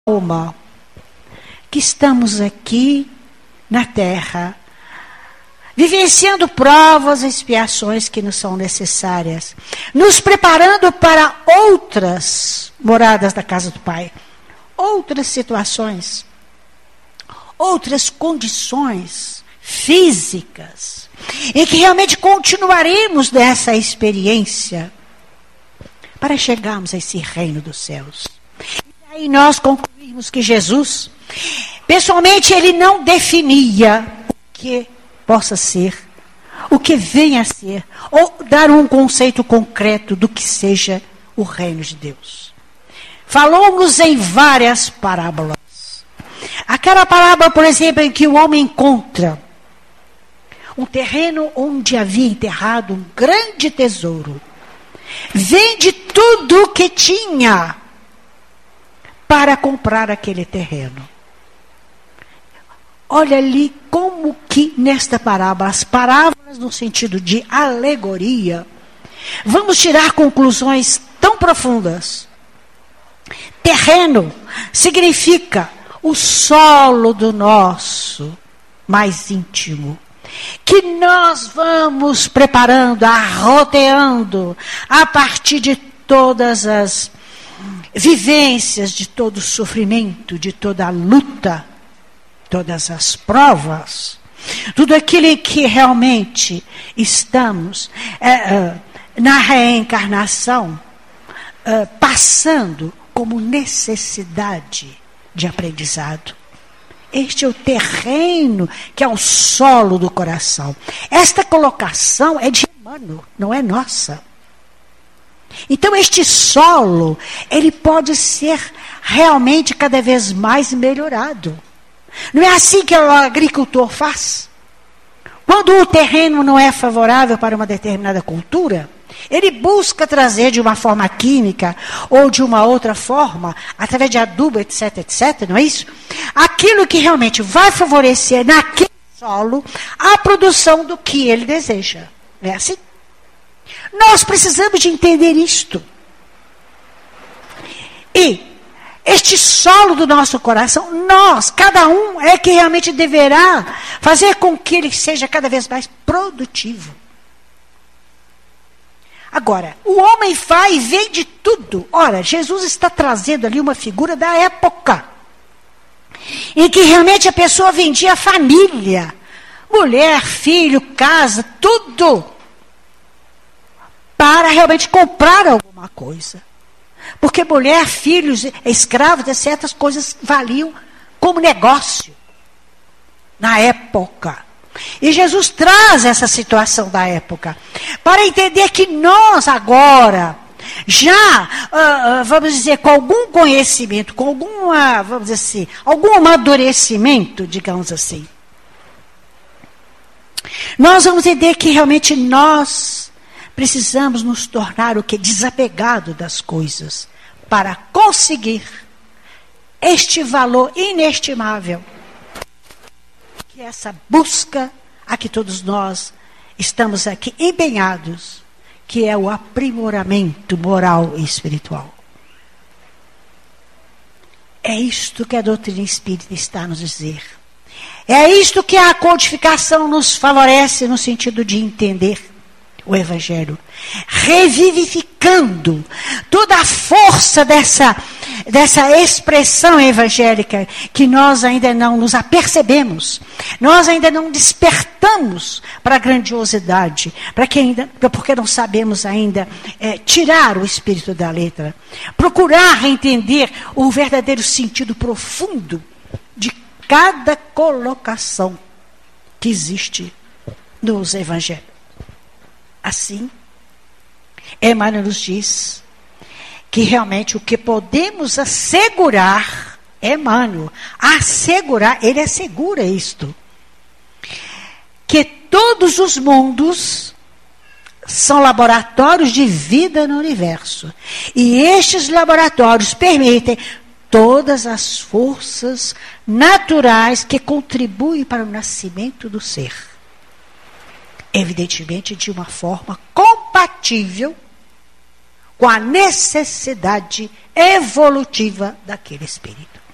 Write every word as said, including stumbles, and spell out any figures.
alma que estamos aqui na terra, vivenciando provas e expiações que nos são necessárias, nos preparando para outras moradas da casa do Pai, outras situações, outras condições físicas, em que realmente continuaremos nessa experiência para chegarmos a esse reino dos céus. E aí nós concluímos que Jesus, pessoalmente, ele não definia o que possa ser, o que venha a ser, ou dar um conceito concreto do que seja o reino de Deus. Falou-nos em várias parábolas. Aquela parábola, por exemplo, em que o homem encontra um terreno onde havia enterrado um grande tesouro. Vende tudo o que tinha para comprar aquele terreno. Olha ali como que nesta parábola, as parábolas no sentido de alegoria, vamos tirar conclusões tão profundas. Terreno significa o solo do nosso mais íntimo, que nós vamos preparando, arroteando, a partir de todas as vivências, de todo o sofrimento, de toda a luta, todas as provas, tudo aquilo em que realmente estamos é, é, na reencarnação, é, passando como necessidade de aprendizado. Este é o terreno que é o solo do coração. Esta colocação é de Emmanuel, não é nossa. Então este solo, ele pode ser realmente cada vez mais melhorado. Não é assim que o agricultor faz? Quando o terreno não é favorável para uma determinada cultura, ele busca trazer de uma forma química ou de uma outra forma, através de adubo, etc, etc, não é isso? Aquilo que realmente vai favorecer naquele solo a produção do que ele deseja. Não é assim? Nós precisamos de entender isto. E este solo do nosso coração, nós, cada um, é que realmente deverá fazer com que ele seja cada vez mais produtivo. Agora, o homem vai e vende tudo. Ora, Jesus está trazendo ali uma figura da época, em que realmente a pessoa vendia família, mulher, filho, casa, tudo, para realmente comprar alguma coisa. Porque mulher, filhos, escravos, certas coisas valiam como negócio na época. E Jesus traz essa situação da época para entender que nós agora, já, uh, uh, vamos dizer, com algum conhecimento, com alguma, vamos dizer assim, algum amadurecimento, digamos assim, nós vamos entender que realmente nós precisamos nos tornar o que? Desapegado das coisas, para conseguir este valor inestimável, que é essa busca a que todos nós estamos aqui empenhados, que é o aprimoramento moral e espiritual. É isto que a doutrina espírita está a nos dizer. É isto que a codificação nos favorece no sentido de entender o Evangelho, revivificando toda a força dessa, dessa expressão evangélica que nós ainda não nos apercebemos, nós ainda não despertamos para a grandiosidade, para que ainda, porque não sabemos ainda é, tirar o espírito da letra, procurar entender o verdadeiro sentido profundo de cada colocação que existe nos evangelhos. Assim, Emmanuel nos diz que realmente o que podemos assegurar, Emmanuel, assegurar, ele assegura isto, que todos os mundos são laboratórios de vida no universo. E estes laboratórios permitem todas as forças naturais que contribuem para o nascimento do ser. Evidentemente, de uma forma compatível com a necessidade evolutiva daquele espírito.